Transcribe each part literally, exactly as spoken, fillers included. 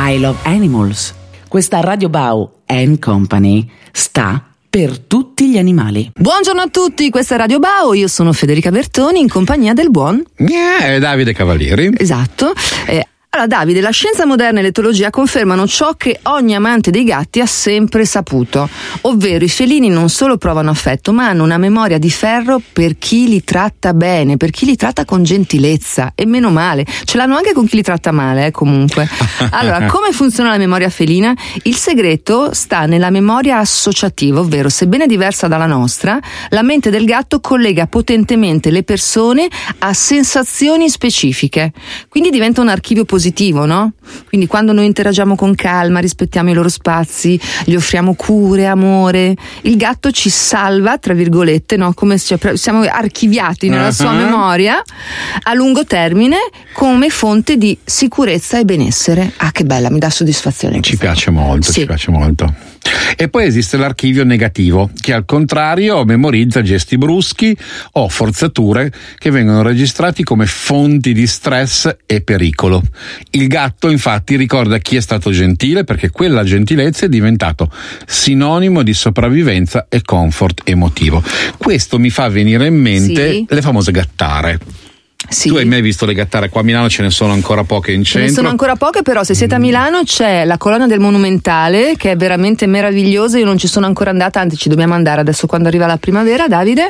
I love animals. Questa Radio Bao and Company sta per tutti gli animali. Buongiorno a tutti, questa è Radio Bao, io sono Federica Bertoni in compagnia del buon yeah, Davide Cavalieri. Esatto. Eh, Allora Davide, la scienza moderna e l'etologia confermano ciò che ogni amante dei gatti ha sempre saputo, ovvero i felini non solo provano affetto, ma hanno una memoria di ferro per chi li tratta bene, per chi li tratta con gentilezza, e meno male, ce l'hanno anche con chi li tratta male, eh, comunque. Allora, come funziona la memoria felina? Il segreto sta nella memoria associativa, ovvero, sebbene diversa dalla nostra, la mente del gatto collega potentemente le persone a sensazioni specifiche, quindi diventa un archivio positivo. positivo, no? Quindi quando noi interagiamo con calma, rispettiamo i loro spazi, gli offriamo cure, amore, il gatto ci salva, tra virgolette, no? Come cioè, siamo archiviati nella uh-huh. sua memoria a lungo termine come fonte di sicurezza e benessere. Ah, che bella, mi dà soddisfazione. Ci piace molto, sì. ci piace molto. E poi esiste l'archivio negativo, che al contrario memorizza gesti bruschi o forzature che vengono registrati come fonti di stress e pericolo. Il gatto infatti ricorda chi è stato gentile, perché quella gentilezza è diventato sinonimo di sopravvivenza e comfort emotivo. Questo mi fa venire in mente sì. le famose gattare. Sì. Tu hai mai visto le gattare? Qua a Milano ce ne sono ancora poche in centro. Ce ne sono ancora poche, però se siete a Milano c'è la colonna del Monumentale, che è veramente meravigliosa. Io non ci sono ancora andata, anzi ci dobbiamo andare adesso quando arriva la primavera, Davide,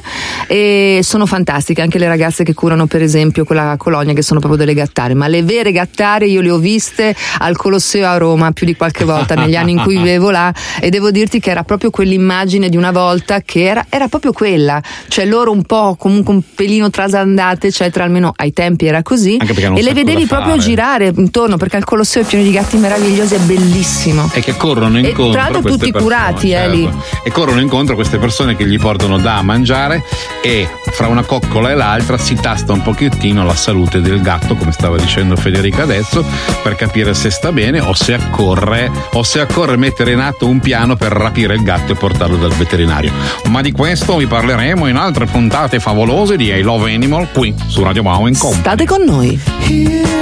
e sono fantastiche anche le ragazze che curano per esempio quella colonia, che sono proprio delle gattare, ma le vere gattare io le ho viste al Colosseo a Roma più di qualche volta negli anni in cui vivevo là, e devo dirti che era proprio quell'immagine di una volta, che era, era proprio quella, cioè loro un po' comunque un pelino trasandate, eccetera, almeno ai tempi era così, e le vedevi proprio fare. girare intorno, perché il Colosseo è pieno di gatti meravigliosi, è bellissimo, e che corrono incontro e tra l'altro tutti persone, curati certo. eh, lì. E corrono incontro a queste persone che gli portano da mangiare, e fra una coccola e l'altra si tasta un pochettino la salute del gatto, come stava dicendo Federica adesso, per capire se sta bene o se accorre o se accorre mettere in atto un piano per rapire il gatto e portarlo dal veterinario. Ma di questo vi parleremo in altre puntate favolose di I Love Animal qui su Radio Bao and Company. State con noi.